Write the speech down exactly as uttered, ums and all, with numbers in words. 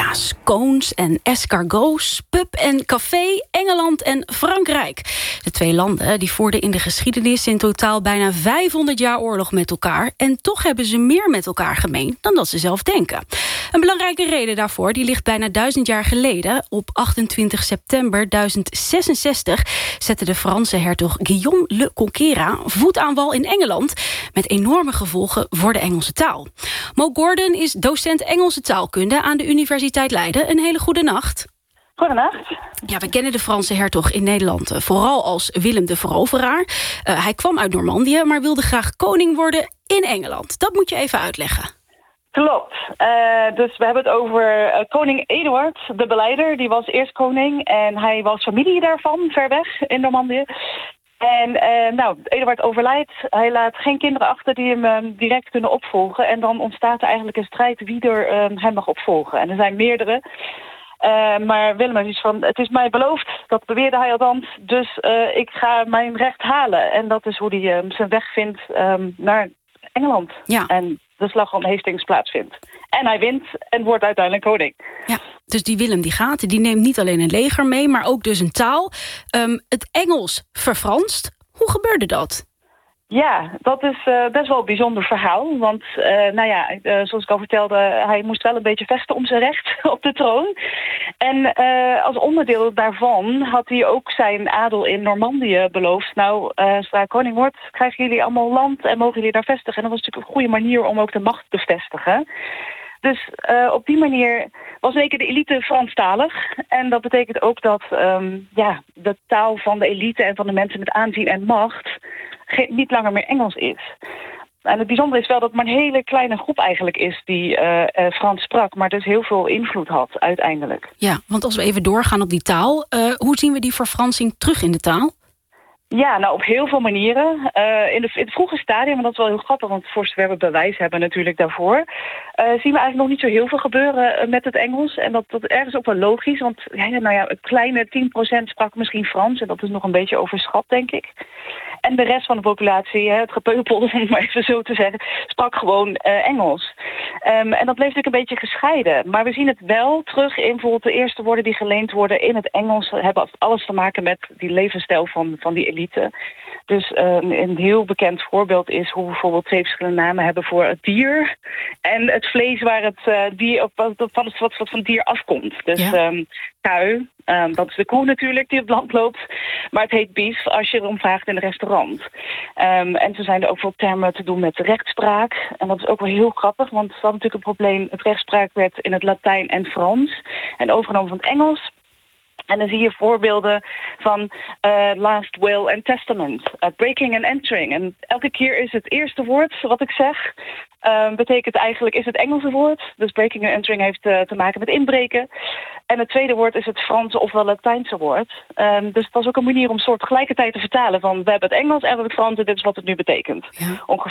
Ja, scones en escargots, pub en café, Engeland en Frankrijk. De twee landen die voerden in de geschiedenis in totaal bijna vijfhonderd jaar oorlog met elkaar. En toch hebben ze meer met elkaar gemeen dan dat ze zelf denken. Een belangrijke reden daarvoor die ligt bijna duizend jaar geleden. Op achtentwintig september duizend zesenzestig zette de Franse hertog Guillaume le Conquérant voet aan wal in Engeland, met enorme gevolgen voor de Engelse taal. Mo Gordon is docent Engelse taalkunde aan de Universiteit Leiden. Een hele goede nacht. Goedenacht. Ja, we kennen de Franse hertog in Nederland uh, vooral als Willem de Veroveraar. Uh, hij kwam uit Normandië, maar wilde graag koning worden in Engeland. Dat moet je even uitleggen. Klopt. Uh, dus we hebben het over uh, koning Eduard, de beleider. Die was eerst koning en hij was familie daarvan, ver weg in Normandië. En uh, nou, Eduard overlijdt. Hij laat geen kinderen achter die hem uh, direct kunnen opvolgen. En dan ontstaat er eigenlijk een strijd wie er uh, hem mag opvolgen. En er zijn meerdere. Uh, maar Willem is iets van, het is mij beloofd, dat beweerde hij althans, dus uh, ik ga mijn recht halen. En dat is hoe hij uh, zijn weg vindt um, naar Engeland. Ja. En de slag om Hastings plaatsvindt. En hij wint en wordt uiteindelijk koning. Ja, dus die Willem die gaat, die neemt niet alleen een leger mee, maar ook dus een taal. Um, het Engels verfranst. Hoe gebeurde dat? Ja, dat is uh, best wel een bijzonder verhaal. Want, uh, nou ja, uh, zoals ik al vertelde, hij moest wel een beetje vechten om zijn recht op de troon. En uh, als onderdeel daarvan had hij ook zijn adel in Normandië beloofd. Nou, uh, zodra ik koning wordt, krijgen jullie allemaal land en mogen jullie daar vestigen. En dat was natuurlijk een goede manier om ook de macht te vestigen. Dus uh, op die manier was zeker de elite Franstalig. En dat betekent ook dat um, ja, de taal van de elite en van de mensen met aanzien en macht niet langer meer Engels is. En het bijzondere is wel dat het maar een hele kleine groep eigenlijk is die uh, uh, Frans sprak, maar dus heel veel invloed had uiteindelijk. Ja, want als we even doorgaan op die taal, uh, hoe zien we die verfransing terug in de taal? Ja, nou op heel veel manieren. Uh, in, de, in het vroege stadium, en dat is wel heel grappig, want voor zover we bewijs hebben natuurlijk daarvoor, uh, zien we eigenlijk nog niet zo heel veel gebeuren uh, met het Engels. En dat, dat ergens ook wel logisch, want ja, nou ja, een kleine tien procent sprak misschien Frans en dat is nog een beetje overschat, denk ik. En de rest van de populatie, het gepeupel, om het maar even zo te zeggen, sprak gewoon uh, Engels. Um, en dat bleef natuurlijk een beetje gescheiden. Maar we zien het wel terug in bijvoorbeeld de eerste woorden die geleend worden in het Engels, hebben alles te maken met die levensstijl van, van die elite. Dus uh, een heel bekend voorbeeld is hoe we bijvoorbeeld twee verschillende namen hebben voor het dier en het vlees waar het uh, dier op, van het wat, wat van het dier afkomt. Dus ja. um, Kui, um, dat is de koe natuurlijk die op het land loopt, maar het heet beef als je erom vraagt in een restaurant. Um, en zo zijn er ook veel termen te doen met rechtspraak. En dat is ook wel heel grappig, want we hadden natuurlijk een probleem. Het rechtspraak werd in het Latijn en Frans en overgenomen van het Engels. En dan zie je voorbeelden van uh, last will and testament, uh, breaking and entering. En elke keer is het eerste woord wat ik zeg, uh, betekent eigenlijk is het Engelse woord. Dus breaking and entering heeft uh, te maken met inbreken. En het tweede woord is het Franse ofwel Latijnse woord. Um, dus dat is ook een manier om soort tegelijkertijd te vertalen van we hebben het Engels en we hebben het Frans en dit is wat het nu betekent. Ja. Ongeveer